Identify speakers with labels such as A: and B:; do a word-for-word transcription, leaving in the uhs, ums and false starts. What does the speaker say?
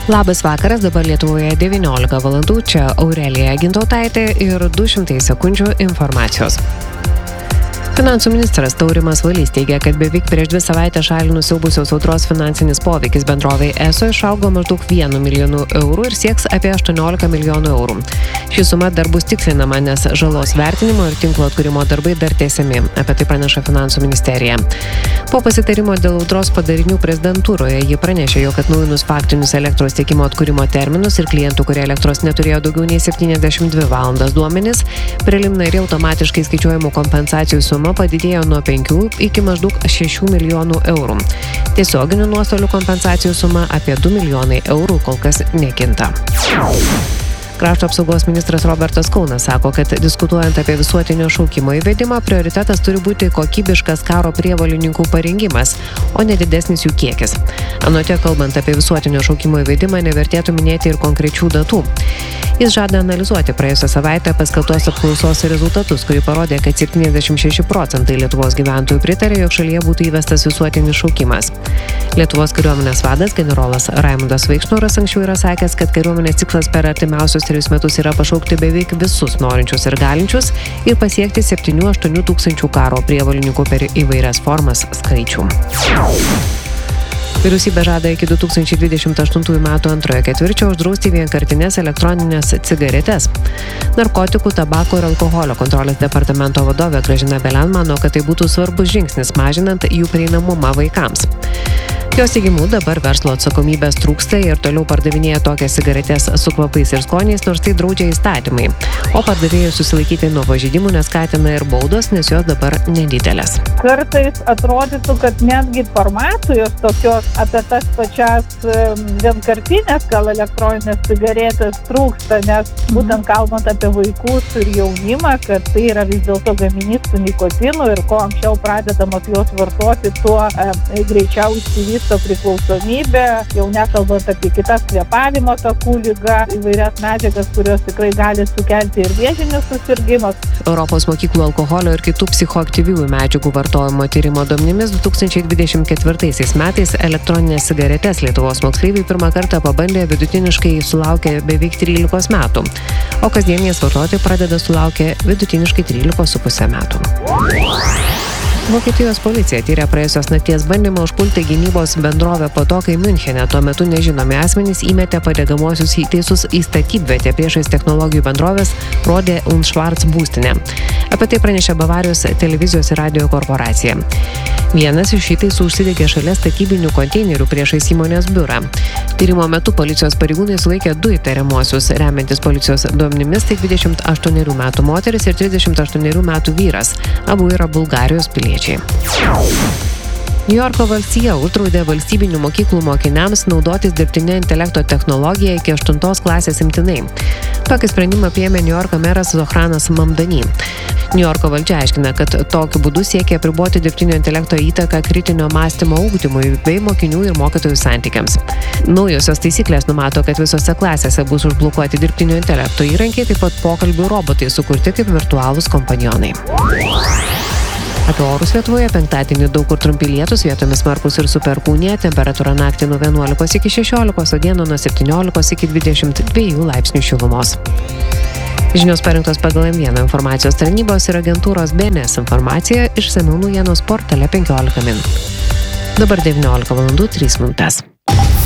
A: Labas vakaras, dabar Lietuvoje devyniolika valandų, čia Aurelija Gintautaitė ir du šimtai sekundžių informacijos. Finansų ministras Taurimas Valys teigia, kad beveik prieš dvi savaitės šalį nusiaubusios audros finansinis poveikis bendrovei ESO išaugo maždaug vienu milijonu eurų ir sieks apie aštuoniolika milijonų eurų. Ši suma dar bus tikslinama, nes žalos vertinimo ir tinklo atkūrimo darbai dar tęsiami. Apie tai praneša Finansų ministerija. Po pasitarimo dėl audros padarinių prezidentūroje ji pranešė, jog atnaujinus faktinius elektros tiekimo atkūrimo terminus ir klientų, kurie elektros neturėjo daugiau nei septyniasdešimt dvi valandas duomenis, preliminariai automatiškai skaičiuojamų kompensacijų suma padidėjo nuo penkių iki maždaug šešių milijonų eurų. Tiesioginių nuostolių kompensacijų suma apie du milijonai eurų kol kas nekinta. Krašto apsaugos ministras Robertas Kaunas sako, kad diskutuojant apie visuotinio šaukimo įvedimą, prioritetas turi būti kokybiškas karo prievolininkų parengimas, o ne didesnis jų kiekis. Anot jo, kalbant apie visuotinio šaukimo įvedimą, nevertėtų minėti ir konkrečių datų. Jis žada analizuoti praėjusią savaitę paskelbtos apklausos rezultatus, kurį parodė, kad septyniasdešimt šeši procentai Lietuvos gyventojų pritarė, jog šalyje būtų įvestas visuotinis šaukimas. Lietuvos kariuomenės vadas generolas Raimundas Vaikšnoras anksčiau yra sakęs, kad kariuomenės tikslas per artimiausius trejus metus yra pašaukti beveik visus norinčius ir galinčius ir pasiekti septynių aštuonių tūkstančių karo prievolininkų per įvairias formas skaičių. Vyriausybė žada iki du tūkstančiai dvidešimt aštuntųjų metų antrojo ketvirčio uždrausti vienkartines elektroninės cigaretes. Narkotikų, tabako ir alkoholio kontrolės departamento vadovė Gražina Belen mano, kad tai būtų svarbus žingsnis mažinant jų prieinamumą vaikams. Jos teigimu dabar verslo atsakomybės trūksta ir toliau pardavinėja tokias cigaretes su kvapais ir skoniais, nors tai draudžia įstatymai. O pardavėjus susilaikyti nuo pažeidimų neskatina ir baudos, nes jos dabar nedidelės.
B: Kartais atrodytų, kad netgi informacijos tokios apie tas pačias vienkartinės gal elektroninės cigaretės trūksta, nes būtent kalbant apie vaikus ir jaunimą, kad tai yra vis dėlto gaminys su nikotinu ir kuo anksčiau pradedamos jos vartoti, tuo e, greičiau išsivysto priklausomybė, jau nekalbant apie kitas kvėpavimo takų ligą, įvairias medžiagas, kurios tikrai gali sukelti ir vėžinius susirgymus.
A: Europos mokyklų alkoholio ir kitų psichoaktyviųjų medžiagų vartojimo tyrimo duomenimis du tūkstančiai dvidešimt ketvirtaisiais metais elektroninės cigaretės Lietuvos moksleiviai pirmą kartą pabandė vidutiniškai sulaukę beveik trylikos metų, o kasdienės vartoti pradeda sulaukę vidutiniškai trylikos su puse metų. Vokietijos policija tyrė praėjusios nakties bandymą užpulti gynybos bendrovę po to, kai Miunchene tuo metu nežinomi asmenys įmetė padegamuosius įtaisus į statybvietę priešais technologijų bendrovės Rode und Schwarz būstinę. Apie tai pranešė Bavarijos televizijos ir radijo korporacija. Vienas iš įtaisų užsidegė šalia statybinių konteinerių priešais įmonės biurą. Tyrimo metu policijos pareigūnai sulaikė du įtariamuosius, remiantis policijos duomenimis, tai dvidešimt aštuonerių metų moteris ir trisdešimt aštuonerių metų vyras. Abu yra Bulgarijos piliečiai. Niujorko valstija uždraudė valstybinių mokyklų mokiniams naudotis dirbtinio intelekto technologiją iki aštuntos klasės imtinai. Tokį sprendimą priėmė Niujorko meras Zohranas Mamdani. Niujorko valdžia aiškina, kad tokiu būdu siekia apriboti dirbtinio intelekto įtaką kritinio mąstymo ugdymui bei mokinių ir mokytojų santykiams. Naujosios taisyklės numato, kad visose klasėse bus užblokuoti dirbtinio intelekto įrankiai, taip pat pokalbių robotai sukurti kaip virtualūs kompanionai. Apie orus Lietuvoje penktadienį daug kur trumpi lietūs, vietomis smarkūs ir su perkūnija, temperatūra naktį nuo vienuolikos iki šešiolikos, o dieną nuo septyniolikos iki dvidešimt dviejų laipsnių šilumos. Žinios parengtos pagal M vieną informacijos tarnybos ir agentūros B N S informacija, išsamiau naujienos portale penkiolika min. Dabar devyniolika valandų trys minutės.